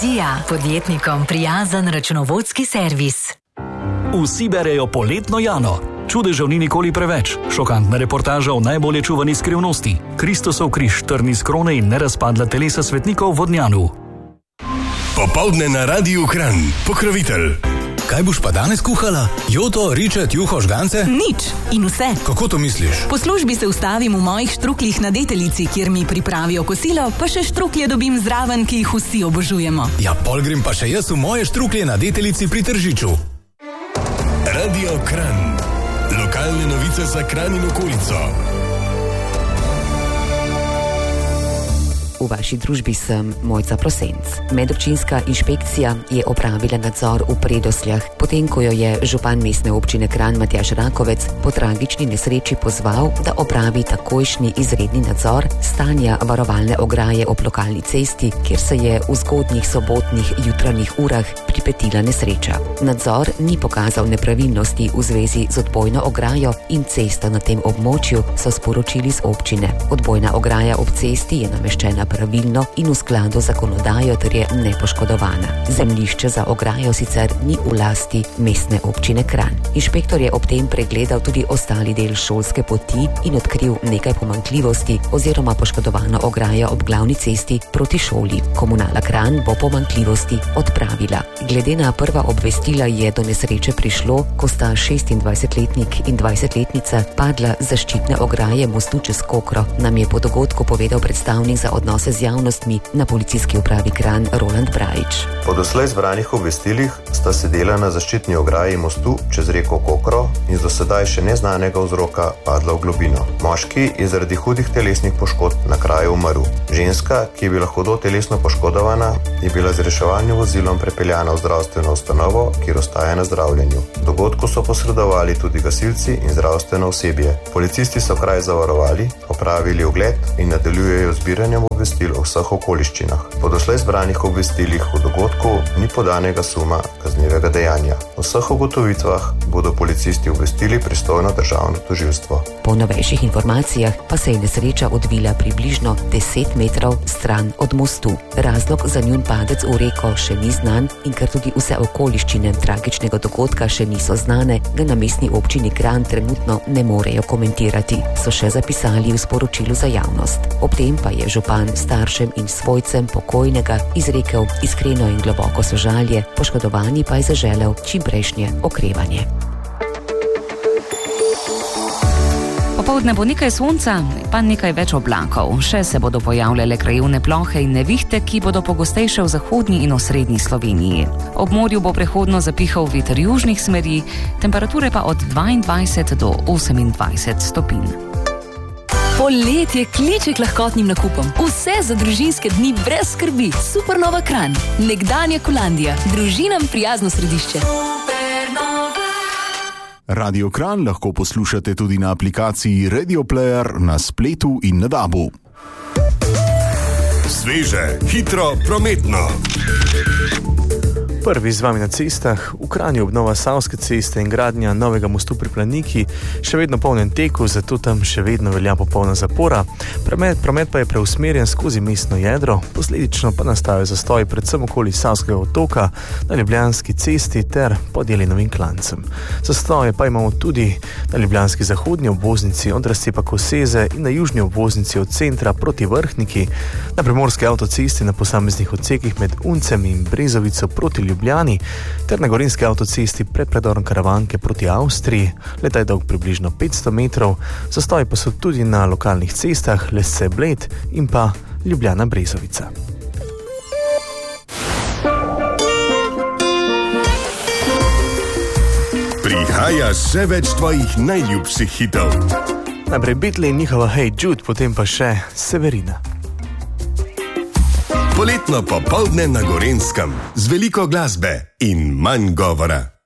Dija, podjetnikom prijazen računovodski servis. Vsi berejo Poletno Jano. Čudežev ni nikoli preveč. Šokantna reportaža o najbolje čuvani skrivnosti. Kristusov križ, trni z krone in nerazpadla telesa svetnikov v Vodnjanu. Popoldne na Radiu Kranj. Pokrovitelj. Kaj boš pa danes kuhala? Joto, ričet, juho, žgance? Nič in vse. Kako to misliš? Po službi se ustavim v mojih štruklih na Deteljici, kjer mi pripravijo kosilo, pa še štruklje dobim zraven, ki jih vsi obožujemo. Ja, pol grem pa še jaz v moje štruklje na Deteljici pri Tržiču. Radio Kranj. Lokalne novice za Kranj in okolico. V vaši družbi sem Mojca Prosenc. Medobčinska inšpekcija je opravila nadzor v Predosljah, potem ko jo je župan mestne občine Kranj Matjaž Rakovec po tragični nesreči pozval, da opravi takojšnji izredni nadzor stanja varovalne ograje ob lokalni cesti, kjer se je v zgodnjih sobotnih jutranjih urah pripetila nesreča. Nadzor ni pokazal nepravilnosti v zvezi z odbojno ograjo in cesto na tem območju, so sporočili z občine. Odbojna ograja ob cesti je nameščena pravilno in v skladu z zakonodajo ter je nepoškodovana. Zemljišče za ograjo sicer ni v lasti mestne občine Kranj. Inšpektor je ob tem pregledal tudi ostali del šolske poti in odkril nekaj pomanjkljivosti oziroma poškodovano ograjo ob glavni cesti proti šoli. Komunala Kranj bo pomanjkljivosti odpravila. Glede na prva obvestila je do nesreče prišlo, ko sta 26-letnik in 20-letnica padla z zaščitne ograje mostu čez Kokro, nam je po dogodku povedal predstavnik za odnose z javnostmi na policijski upravi Kranj Roland Brajič. Po doslej zbranih obvestilih sta sedela na zaščitni ograji mostu čez reko Kokro in z do sedaj še neznanega vzroka padla v globino. Moški je zaradi hudih telesnih poškodb na kraju umrl. Ženska, ki je bila hudo telesno poškodovana, je bila z reševalnim vozilom prepeljana v zdravstveno ustanovo, kjer ostaja na zdravljenju. Dogodku so posredovali tudi gasilci in zdravstveno osebje. Policisti so kraj zavarovali, opravili ogled in nadaljujejo zbiranjem obvestil o vseh okoliščinah. Po doslej zbranih obvestilih v dogodku ni podanega suma kaznivega dejanja. O vseh ugotovitvah bodo policisti obvestili pristojno državno tožilstvo. Po novejših informacijah pa se je nesreča odvila približno 10 metrov stran od mostu. Razlog za njun padec v reko še ni znan in ker tudi vse okoliščine tragičnega dogodka še niso znane, ga na mestni občini Kranj trenutno ne morejo komentirati, so še zapisali v sporočilu za javnost. Ob tem pa je župan staršem in svojcem pokojnega izrekel iskreno in globoko sožalje, poškodovani pa je zaželel čimprejšnje okrevanje. Popoldne bo nekaj sonca, pa nekaj več oblakov. Še se bodo pojavljale krajevne plohe in nevihte, ki bodo pogostejše v zahodni in osrednji Sloveniji. Ob morju bo prehodno zapihal veter južnih smeri, temperature pa od 22 do 28 stopinj. Poletje kliče k lahkotnim nakupom. Vse za družinske dni brez skrbi. Supernova Kranj. Nekdanja Kolandija. Družinam prijazno središče. Radio Kranj lahko poslušate tudi na aplikaciji Radio Player, na spletu in na DAB-u. Sveže, hitro, prometno. Prvi z vami na cestah, v Kranju obnova Savske ceste in gradnja novega mostu pri Planiki, še vedno polnem teku, zato tam še vedno velja popolna zapora. Promet pa je preusmerjen skozi mestno jedro, posledično pa nastajajo zastoji predvsem okoli Savskega otoka, na Ljubljanski cesti ter pod Jelenovim klancem. Zastoje pa imamo tudi na ljubljanski zahodnji obvoznici od razcepa Koseze in na južni obvoznici od centra proti Vrhniki, na primorski avtocesti na posameznih odsekih med Uncem in Brezovico proti Ljubljani ter na gorenjski avtocesti pred predorom Karavanke proti Avstriji. Leta je dolg približno 500 metrov, zastoji pa so tudi na lokalnih cestah Lesce-Bled in pa Ljubljana-Brezovica. Prihaja še več tvojih najljubših hitov. Najprej Beatles in njihova Hey Jude, potem pa še Severina. Poletno popoldne na Gorenjskem z veliko glasbe in manj govora.